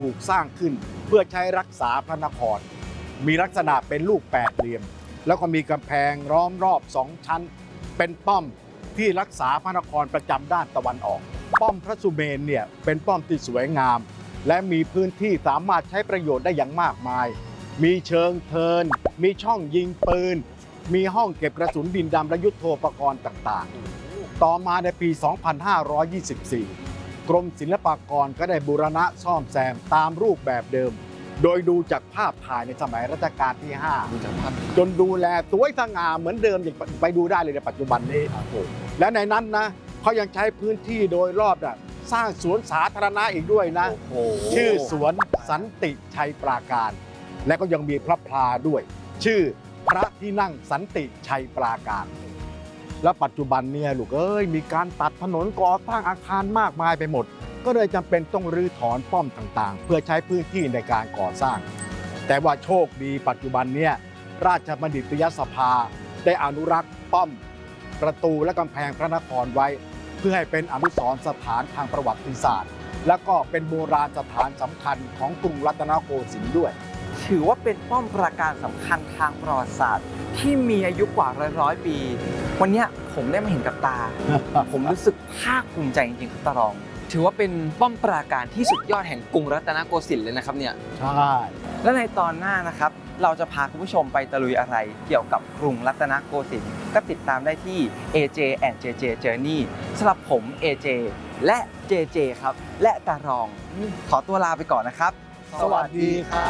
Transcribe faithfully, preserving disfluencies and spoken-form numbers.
ถูกสร้างขึ้นเพื่อใช้รักษาพระนครมีลักษณะเป็นรูปแปดเหลี่ยมแล้วก็มีกำแพงล้อมรอบสองชั้นเป็นป้อมที่รักษาพระนครประจำด้านตะวันออกป้อมพระสุเมนเนี่ยเป็นป้อมที่สวยงามและมีพื้นที่สามารถใช้ประโยชน์ได้อย่างมากมายมีเชิงเทินมีช่องยิงปืนมีห้องเก็บกระสุนดินดำและยุทโธปกรณ์ต่างๆต่อมาในปี สองพันห้าร้อยยี่สิบสี่ กรมศิลปากรก็ได้บูรณะซ่อมแซมตามรูปแบบเดิมโดยดูจากภาพถ่ายในสมัยรัชกาลที่ห้าจนดูแลสวยสง่าเหมือนเดิมอย่างไปดูได้เลยในปัจจุบันนี้และในนั้นนะเขายังใช้พื้นที่โดยรอบนะสร้างสวนสาธารณะอีกด้วยนะชื่อสวนสันติชัยปราการ และก็ยังมีพระพลาด้วย ชื่อพระที่นั่งสันติชัยปราการ และปัจจุบันเนี่ยลูกเอ้ยมีการตัดถนนก่อสร้างอาคารมากมายไปหมดก็เลยจำเป็นต้องรื้อถอนป้อมต่างๆเพื่อใช้พื้นที่ในการก่อสร้างแต่ว่าโชคดีปัจจุบันเนี่ยราชบัณฑิตยสภาได้อนุรักษ์ป้อมประตูและกำแพงพระนครไว้เพื่อให้เป็นอนุสรณ์สถานทางประวัติศาสตร์และก็เป็นโบราณสถานสำคัญของกรุงรัตนโกสินทร์ด้วยถือว่าเป็นป้อมปราการสำคัญทางประวัติศาสตร์ที่มีอายุกว่าร้อยร้อยปีวันนี้ผมได้มาเห็นกับตา ผมรู้สึกภาคภูมิใจจริงๆครับตารองถือว่าเป็นป้อมปราการที่สุดยอดแห่งกรุงรัตนโกสินทร์เลยนะครับเนี่ยใช่และในตอนหน้านะครับเราจะพาคุณผู้ชมไปตะลุยอะไรเกี่ยวกับกรุงรัตนโกสินทร์ก็ติดตามได้ที่ เอ เจ and เจ เจ Journey สำหรับผม เอ เจ และ เจ เจ ครับและตารองขอตัวลาไปก่อนนะครับสวัสดีครับ